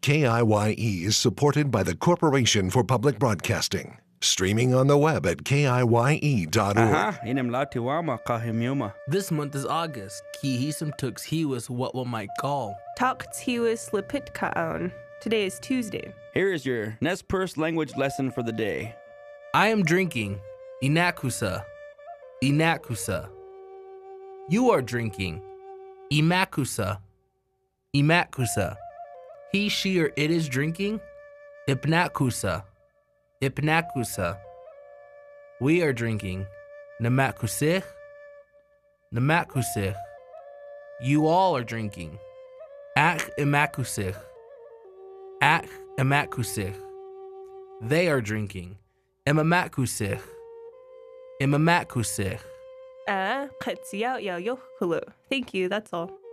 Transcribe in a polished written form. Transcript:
KIYE is supported by the Corporation for Public Broadcasting. Streaming on the web at KIYE.org. This month is August. Kihisum tux hiwas what one might call. Taktiwis lipitkaon. Today is Tuesday. Here is your Nez Perce language lesson for the day. I am drinking. Inakusa. Inakusa. You are drinking. Imakusa. Imakusa. He, she, or it is drinking. Ipnakusa. Ipnakusa. We are drinking. Namakusich. Namakusich. You all are drinking. Ach imakusich. Ach imakusich. They are drinking. Imamakusich. Imamakusich. Thank you, that's all.